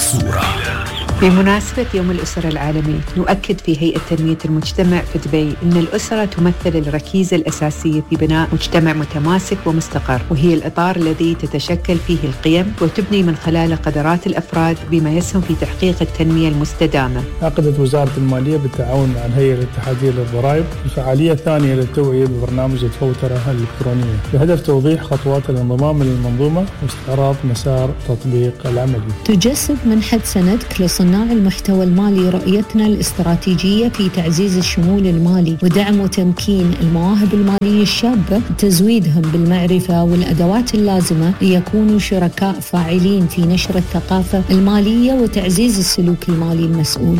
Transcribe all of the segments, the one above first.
صورة. بمناسبة يوم الأسرة العالمي نؤكد في هيئة تنمية المجتمع في دبي أن الأسرة تمثل الركيزة الأساسية في بناء مجتمع متماسك ومستقر، وهي الإطار الذي تتشكل فيه القيم وتبني من خلاله قدرات الأفراد بما يسهم في تحقيق التنمية المستدامة. عقدت وزارة المالية بالتعاون مع الهيئة الاتحادية للضرائب الفعالية الثانية للتوعية ببرنامج الفوترة الإلكترونية بهدف توضيح خطوات الانضمام للمنظومة واستعراض مسار تطبيق العملي. تجسد منحة سندك لصناع المحتوى المالي رؤيتنا الاستراتيجية في تعزيز الشمول المالي ودعم وتمكين المواهب المالية الشابة، تزويدهم بالمعرفة والأدوات اللازمة ليكونوا شركاء فاعلين في نشر الثقافة المالية وتعزيز السلوك المالي المسؤول.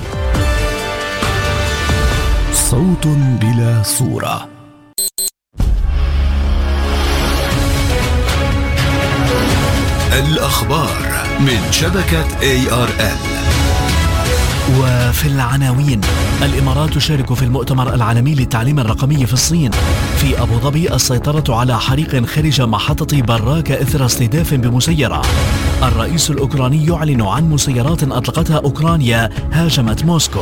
صوت بلا صورة. الأخبار من شبكة ARN. وفي العناوين: الإمارات تشارك في المؤتمر العالمي للتعليم الرقمي في الصين. في أبو ظبي السيطرة على حريق خارج محطة براك إثر استهداف بمسيرة. الرئيس الأوكراني يعلن عن مسيرات أطلقتها أوكرانيا هاجمت موسكو.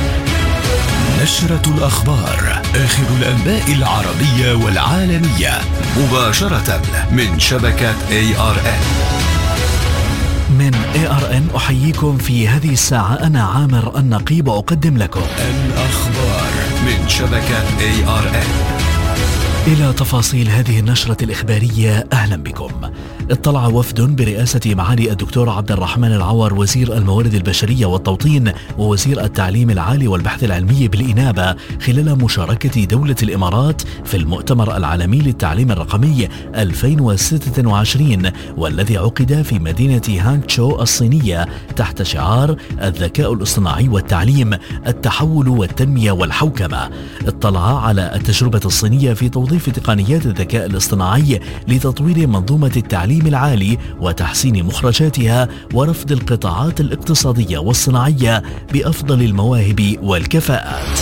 نشرة الأخبار، آخر الأنباء العربية والعالمية مباشرة من شبكة ARN. من ARN أحييكم في هذه الساعة. أنا عامر النقيب وأقدم لكم الأخبار من شبكة ARN. إلى تفاصيل هذه النشرة الإخبارية، أهلا بكم. اطلع وفد برئاسة معالي الدكتور عبد الرحمن العور وزير الموارد البشرية والتوطين ووزير التعليم العالي والبحث العلمي بالإنابة خلال مشاركة دولة الإمارات في المؤتمر العالمي للتعليم الرقمي 2026 والذي عقد في مدينة هانغتشو الصينية تحت شعار الذكاء الاصطناعي والتعليم، التحول والتنمية والحوكمة. اطلع على التجربة الصينية في توظيف تقنيات الذكاء الاصطناعي لتطوير منظومة التعليم العالي وتحسين مخرجاتها ورفض القطاعات الاقتصادية والصناعية بأفضل المواهب والكفاءات.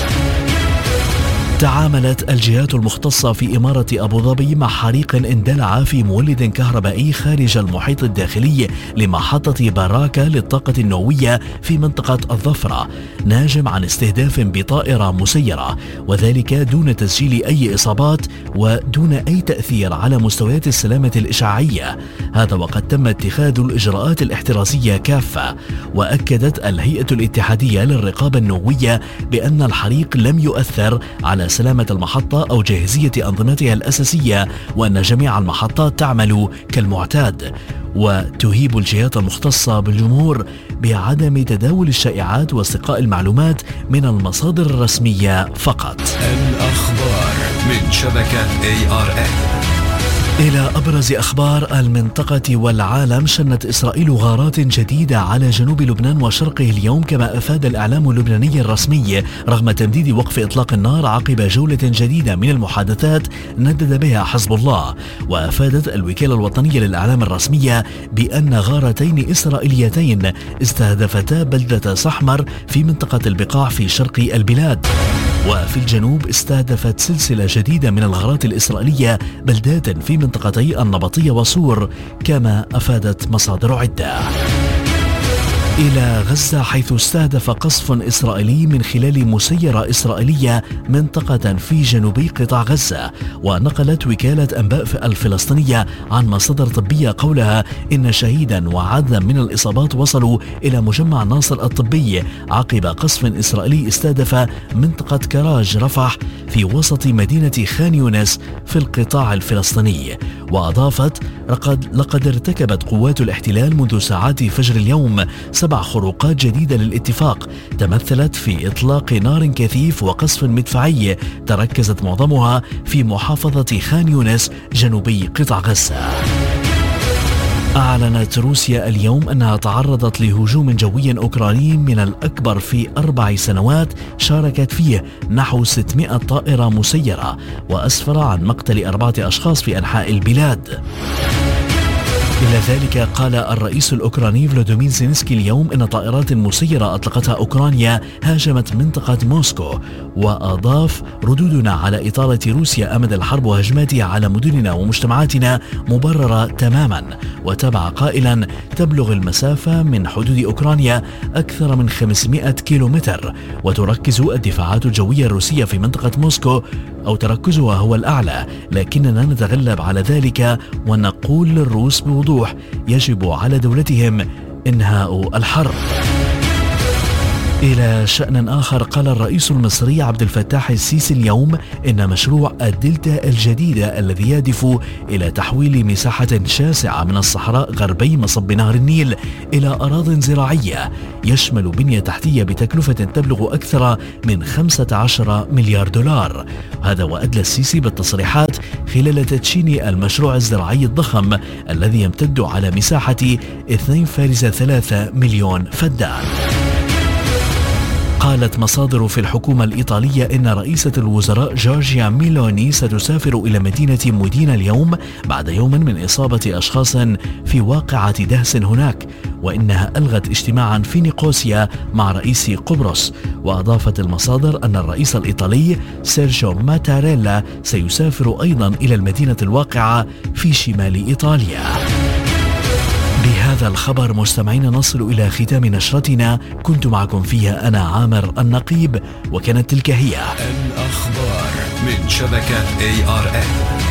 تعاملت الجهات المختصة في إمارة أبو ظبي مع حريق اندلع في مولد كهربائي خارج المحيط الداخلي لمحطة براكة للطاقة النووية في منطقة الظفرة، ناجم عن استهداف بطائرة مسيرة، وذلك دون تسجيل أي إصابات ودون أي تأثير على مستويات السلامة الإشعاعية. هذا وقد تم اتخاذ الإجراءات الاحترازية كافة. وأكدت الهيئة الاتحادية للرقابة النووية بأن الحريق لم يؤثر على سلامة المحطة أو جاهزية أنظمتها الأساسية، وأن جميع المحطات تعمل كالمعتاد. وتهيب الجهات المختصة بالجمهور بعدم تداول الشائعات واستقاء المعلومات من المصادر الرسمية فقط. الأخبار من شبكة ARN. إلى أبرز أخبار المنطقة والعالم. شنت إسرائيل غارات جديدة على جنوب لبنان وشرقه اليوم، كما أفاد الإعلام اللبناني الرسمي رغم تمديد وقف إطلاق النار عقب جولة جديدة من المحادثات ندد بها حزب الله. وأفادت الوكالة الوطنية للإعلام الرسمية بأن غارتين إسرائيليتين استهدفتا بلدة سحمر في منطقة البقاع في شرق البلاد. وفي الجنوب استهدفت سلسلة جديدة من الغارات الإسرائيلية بلدات في منطقتي النبطية وصور، كما أفادت مصادر عدة. إلى غزة، حيث استهدف قصف إسرائيلي من خلال مسيرة إسرائيلية منطقة في جنوبي قطاع غزة. ونقلت وكالة أنباء الفلسطينية عن مصادر طبية قولها إن شهيدا وعددا من الإصابات وصلوا إلى مجمع ناصر الطبي عقب قصف إسرائيلي استهدف منطقة كراج رفح في وسط مدينة خان يونس في القطاع الفلسطيني. وأضافت لقد ارتكبت قوات الاحتلال منذ ساعات فجر اليوم 7 خروقات جديدة للاتفاق تمثلت في إطلاق نار كثيف وقصف مدفعي تركزت معظمها في محافظة خان يونس جنوبي قطاع غزة. أعلنت روسيا اليوم أنها تعرضت لهجوم جوي أوكراني من الأكبر في 4 سنوات شاركت فيه نحو 600 طائرة مسيرة، وأسفر عن مقتل 4 أشخاص في أنحاء البلاد. إلى ذلك قال الرئيس الأوكراني فلوديمير زيلينسكي اليوم إن طائرات مسيرة أطلقتها أوكرانيا هاجمت منطقة موسكو، وأضاف: ردودنا على إطالة روسيا أمد الحرب وهجماتها على مدننا ومجتمعاتنا مبررة تماما. وتابع قائلا: تبلغ المسافة من حدود أوكرانيا أكثر من 500 كيلومتر، وتركز الدفاعات الجوية الروسية في منطقة موسكو، أو تركزها هو الأعلى، لكننا نتغلب على ذلك ونقول للروس بوضوح: يجب على دولتهم إنهاء الحرب. إلى شأن آخر، قال الرئيس المصري عبد الفتاح السيسي اليوم إن مشروع الدلتا الجديدة الذي يهدف إلى تحويل مساحة شاسعة من الصحراء غربي مصب نهر النيل إلى أراضٍ زراعية يشمل بنية تحتية بتكلفة تبلغ أكثر من 15 مليار دولار. هذا وأدلى السيسي بالتصريحات خلال تدشين المشروع الزراعي الضخم الذي يمتد على مساحة 2.3 مليون فدان. قالت مصادر في الحكومة الإيطالية إن رئيسة الوزراء جورجيا ميلوني ستسافر إلى مدينة مودينا اليوم بعد يوم من إصابة أشخاص في واقعة دهس هناك، وإنها ألغت اجتماعا في نيقوسيا مع رئيس قبرص. وأضافت المصادر أن الرئيس الإيطالي سيرجيو ماتاريلا سيسافر أيضا إلى المدينة الواقعة في شمال إيطاليا. بهذا الخبر مستمعين نصل إلى ختام نشرتنا، كنت معكم فيها أنا عامر النقيب، وكانت تلك هي الأخبار من شبكة ARN.